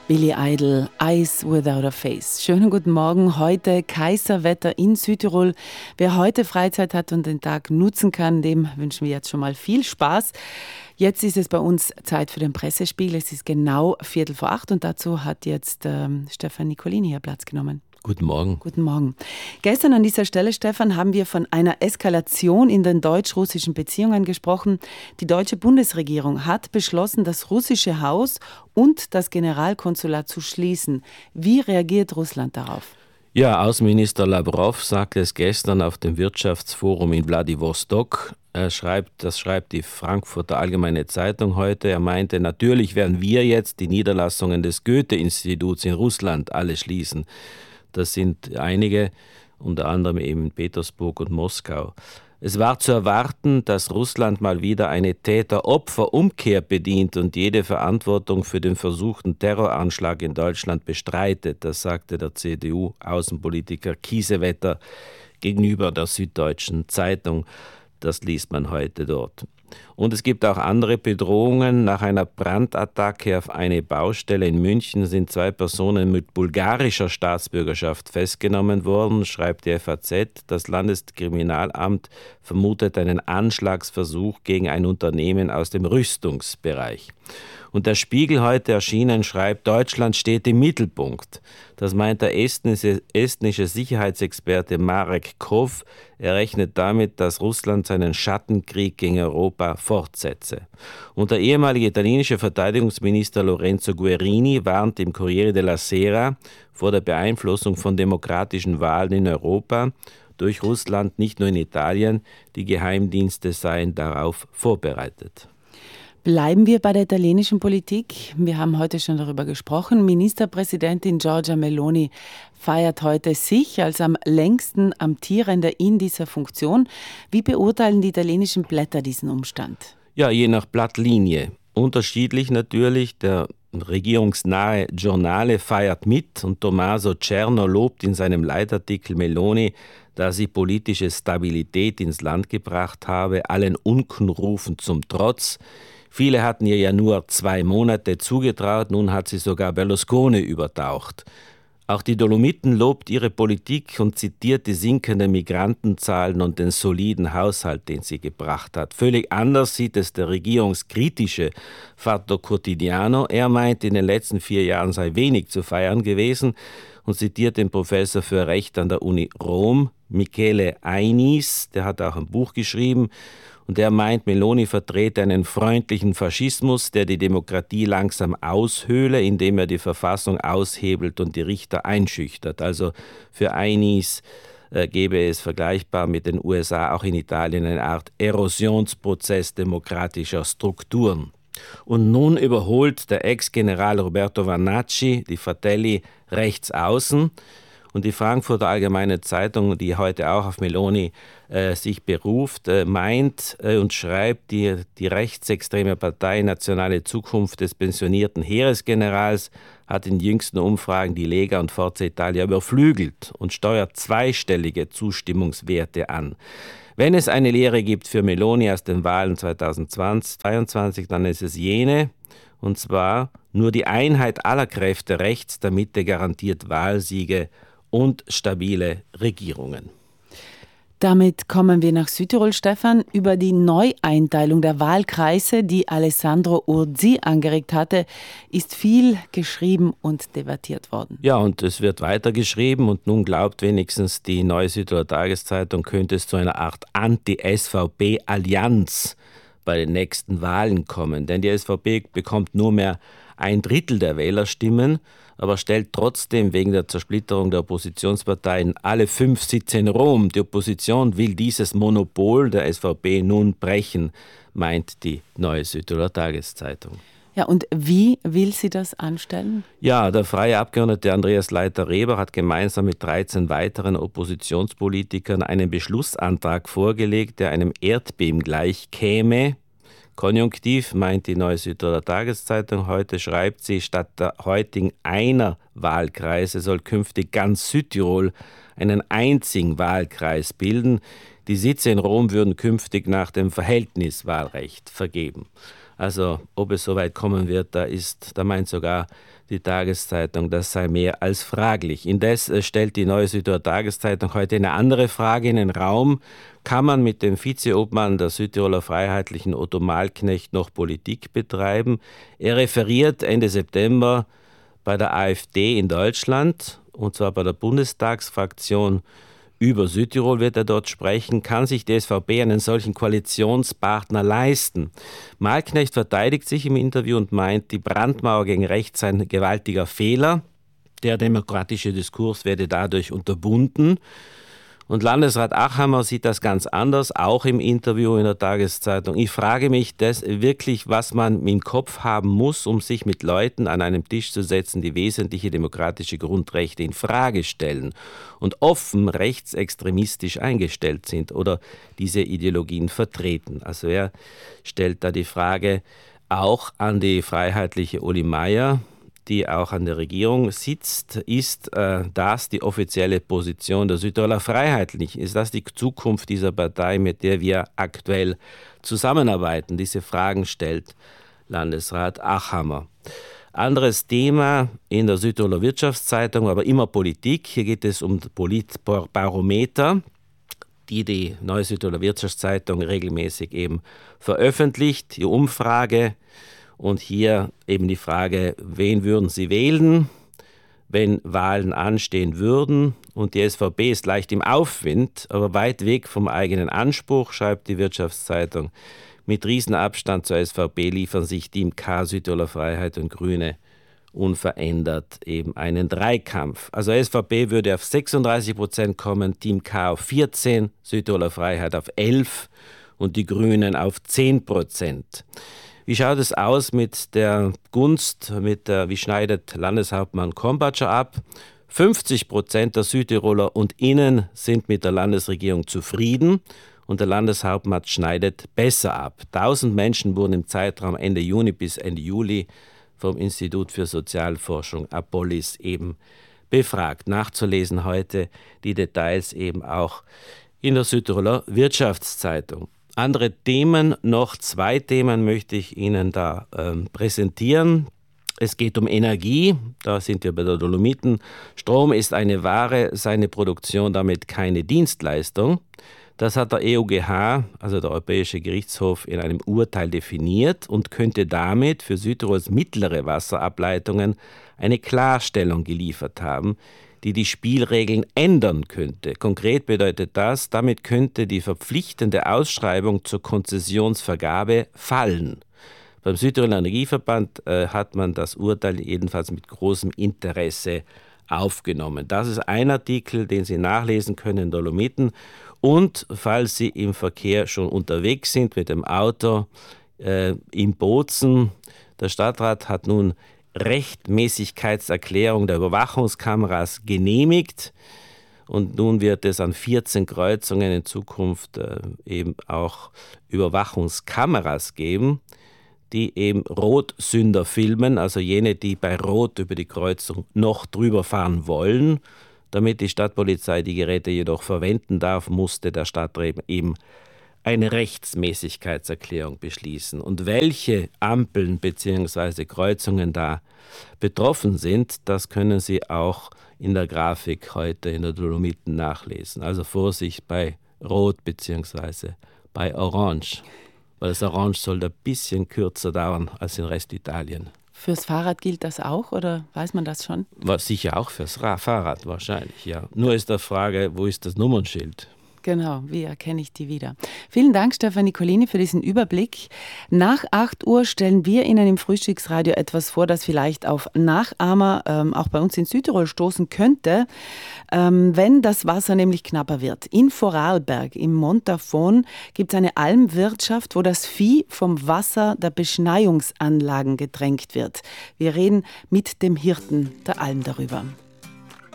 Billy Idol, Eyes Without a Face. Schönen guten Morgen. Heute Kaiserwetter in Südtirol. Wer heute Freizeit hat und den Tag nutzen kann, dem wünschen wir jetzt schon mal viel Spaß. Jetzt ist es bei uns Zeit für den Pressespiegel. Es ist genau 7:45 und dazu hat jetzt Stefan Nicolini hier Platz genommen. Guten Morgen. Guten Morgen. Gestern an dieser Stelle, Stefan, haben wir von einer Eskalation in den deutsch-russischen Beziehungen gesprochen. Die deutsche Bundesregierung hat beschlossen, das russische Haus und das Generalkonsulat zu schließen. Wie reagiert Russland darauf? Ja, Außenminister Lawrow sagte es gestern auf dem Wirtschaftsforum in Wladiwostok. Das schreibt die Frankfurter Allgemeine Zeitung heute. Er meinte, natürlich werden wir jetzt die Niederlassungen des Goethe-Instituts in Russland alle schließen. Das sind einige, unter anderem eben Petersburg und Moskau. Es war zu erwarten, dass Russland mal wieder eine Täter-Opfer-Umkehr bedient und jede Verantwortung für den versuchten Terroranschlag in Deutschland bestreitet. Das sagte der CDU-Außenpolitiker Kiesewetter gegenüber der Süddeutschen Zeitung. Das liest man heute dort. Und es gibt auch andere Bedrohungen. Nach einer Brandattacke auf eine Baustelle in München sind 2 Personen mit bulgarischer Staatsbürgerschaft festgenommen worden, schreibt die FAZ. Das Landeskriminalamt vermutet einen Anschlagsversuch gegen ein Unternehmen aus dem Rüstungsbereich. Und der Spiegel heute erschienen schreibt, Deutschland steht im Mittelpunkt. Das meint der estnische Sicherheitsexperte Marek Kov. Er rechnet damit, dass Russland seinen Schattenkrieg gegen Europa fortsetze. Und der ehemalige italienische Verteidigungsminister Lorenzo Guerini warnt im Corriere della Sera vor der Beeinflussung von demokratischen Wahlen in Europa durch Russland, nicht nur in Italien. Die Geheimdienste seien darauf vorbereitet. Bleiben wir bei der italienischen Politik. Wir haben heute schon darüber gesprochen. Ministerpräsidentin Giorgia Meloni feiert heute sich als am längsten Amtierende in dieser Funktion. Wie beurteilen die italienischen Blätter diesen Umstand? Ja, je nach Blattlinie. Unterschiedlich natürlich. Der regierungsnahe Giornale feiert mit und Tommaso Cerno lobt in seinem Leitartikel Meloni, da sie politische Stabilität ins Land gebracht habe, allen Unkenrufen zum Trotz. Viele hatten ihr ja nur 2 Monate zugetraut, nun hat sie sogar Berlusconi übertaucht. Auch die Dolomiten lobt ihre Politik und zitiert die sinkenden Migrantenzahlen und den soliden Haushalt, den sie gebracht hat. Völlig anders sieht es der regierungskritische Fatto Quotidiano. Er meint, in den letzten 4 Jahren sei wenig zu feiern gewesen und zitiert den Professor für Recht an der Uni Rom, Michele Ainis, der hat auch ein Buch geschrieben. Und er meint, Meloni vertrete einen freundlichen Faschismus, der die Demokratie langsam aushöhle, indem er die Verfassung aushebelt und die Richter einschüchtert. Also für Ainis gäbe es vergleichbar mit den USA auch in Italien eine Art Erosionsprozess demokratischer Strukturen. Und nun überholt der Ex-General Roberto Vannacci die Fratelli rechts außen. Und die Frankfurter Allgemeine Zeitung, die heute auch auf Meloni sich beruft, meint und schreibt, die rechtsextreme Partei Nationale Zukunft des pensionierten Heeresgenerals hat in jüngsten Umfragen die Lega und Forza Italia überflügelt und steuert zweistellige Zustimmungswerte an. Wenn es eine Lehre gibt für Meloni aus den Wahlen 2022, dann ist es jene, und zwar nur die Einheit aller Kräfte rechts der Mitte garantiert Wahlsiege und stabile Regierungen. Damit kommen wir nach Südtirol, Stefan. Über die Neueinteilung der Wahlkreise, die Alessandro Urzi angeregt hatte, ist viel geschrieben und debattiert worden. Ja, und es wird weiter geschrieben und nun glaubt wenigstens die Neue Südtiroler Tageszeitung, könnte es zu einer Art Anti-SVP-Allianz bei den nächsten Wahlen kommen. Denn die SVP bekommt nur mehr 1/3 der Wählerstimmen, aber stellt trotzdem wegen der Zersplitterung der Oppositionsparteien alle 5 Sitze in Rom. Die Opposition will dieses Monopol der SVP nun brechen, meint die Neue Südtiroler Tageszeitung. Ja, und wie will sie das anstellen? Ja, der freie Abgeordnete Andreas Leiter-Reber hat gemeinsam mit 13 weiteren Oppositionspolitikern einen Beschlussantrag vorgelegt, der einem Erdbeben gleich käme. Konjunktiv meint die Neue Südtiroler Tageszeitung heute, schreibt sie, statt der heutigen einer Wahlkreise soll künftig ganz Südtirol einen einzigen Wahlkreis bilden. Die Sitze in Rom würden künftig nach dem Verhältniswahlrecht vergeben. Also ob es so weit kommen wird, da meint sogar die Tageszeitung, das sei mehr als fraglich. Indes stellt die Neue Südtiroler Tageszeitung heute eine andere Frage in den Raum. Kann man mit dem Vizeobmann der Südtiroler Freiheitlichen Otto Malknecht noch Politik betreiben? Er referiert Ende September bei der AfD in Deutschland, und zwar bei der Bundestagsfraktion. Über Südtirol wird er dort sprechen. Kann sich die SVP einen solchen Koalitionspartner leisten? Malknecht verteidigt sich im Interview und meint, die Brandmauer gegen rechts sei ein gewaltiger Fehler. Der demokratische Diskurs werde dadurch unterbunden. Und Landesrat Achammer sieht das ganz anders, auch im Interview in der Tageszeitung. Ich frage mich wirklich, was man im Kopf haben muss, um sich mit Leuten an einem Tisch zu setzen, die wesentliche demokratische Grundrechte in Frage stellen und offen rechtsextremistisch eingestellt sind oder diese Ideologien vertreten. Also er stellt da die Frage auch an die freiheitliche Uli Meier, die auch an der Regierung sitzt. Ist das die offizielle Position der Südtiroler Freiheitlichen? Ist das die Zukunft dieser Partei, mit der wir aktuell zusammenarbeiten? Diese Fragen stellt Landesrat Achammer. Anderes Thema in der Südtiroler Wirtschaftszeitung, aber immer Politik. Hier geht es um Politbarometer, die Neue Südtiroler Wirtschaftszeitung regelmäßig eben veröffentlicht. Die Umfrage. Und hier eben die Frage, wen würden Sie wählen, wenn Wahlen anstehen würden? Und die SVP ist leicht im Aufwind, aber weit weg vom eigenen Anspruch, schreibt die Wirtschaftszeitung. Mit Riesenabstand zur SVP liefern sich Team K, Südtiroler Freiheit und Grüne unverändert eben einen Dreikampf. Also SVP würde auf 36% kommen, Team K auf 14%, Südtiroler Freiheit auf 11% und die Grünen auf 10%. Wie schaut es aus mit der Gunst, wie schneidet Landeshauptmann Krombacher ab? 50% der Südtiroler und Innen sind mit der Landesregierung zufrieden und der Landeshauptmann schneidet besser ab. 1000 Menschen wurden im Zeitraum Ende Juni bis Ende Juli vom Institut für Sozialforschung Apolis eben befragt. Nachzulesen heute die Details eben auch in der Südtiroler Wirtschaftszeitung. Andere Themen, noch 2 Themen möchte ich Ihnen da präsentieren. Es geht um Energie, da sind wir bei der Dolomiten. Strom ist eine Ware, seine Produktion damit keine Dienstleistung. Das hat der EuGH, also der Europäische Gerichtshof, in einem Urteil definiert und könnte damit für Südtirols mittlere Wasserableitungen eine Klarstellung geliefert haben, die die Spielregeln ändern könnte. Konkret bedeutet das, damit könnte die verpflichtende Ausschreibung zur Konzessionsvergabe fallen. Beim Südtiroler Energieverband hat man das Urteil jedenfalls mit großem Interesse aufgenommen. Das ist ein Artikel, den Sie nachlesen können in Dolomiten. Und falls Sie im Verkehr schon unterwegs sind mit dem Auto in Bozen, der Stadtrat hat nun Rechtmäßigkeitserklärung der Überwachungskameras genehmigt und nun wird es an 14 Kreuzungen in Zukunft eben auch Überwachungskameras geben, die eben Rotsünder filmen, also jene, die bei Rot über die Kreuzung noch drüber fahren wollen. Damit die Stadtpolizei die Geräte jedoch verwenden darf, musste der Stadtrat eben eine Rechtsmäßigkeitserklärung beschließen. Und welche Ampeln bzw. Kreuzungen da betroffen sind, das können Sie auch in der Grafik heute in der Dolomiten nachlesen. Also Vorsicht bei Rot bzw. bei Orange, weil das Orange soll ein bisschen kürzer dauern als in Restitalien. Fürs Fahrrad gilt das auch oder weiß man das schon? War sicher auch fürs Fahrrad wahrscheinlich, ja. Nur ist die Frage, wo ist das Nummernschild? Genau, wie erkenne ich die wieder? Vielen Dank, Stefan Nicolini, für diesen Überblick. Nach 8 Uhr stellen wir Ihnen im Frühstücksradio etwas vor, das vielleicht auf Nachahmer auch bei uns in Südtirol stoßen könnte, wenn das Wasser nämlich knapper wird. In Vorarlberg, im Montafon, gibt es eine Almwirtschaft, wo das Vieh vom Wasser der Beschneiungsanlagen getränkt wird. Wir reden mit dem Hirten der Alm darüber.